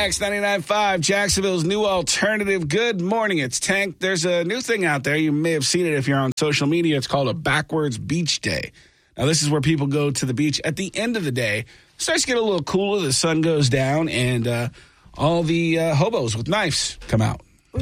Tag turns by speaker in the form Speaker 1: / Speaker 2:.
Speaker 1: X99.5, Jacksonville's new alternative. Good morning, it's Tank. There's a new thing out there. You may have seen it if you're on social media. It's called a backwards beach day. Now, this is where people go to the beach at the end of the day. It starts to get a little cooler. The sun goes down, and all the hobos with knives come out.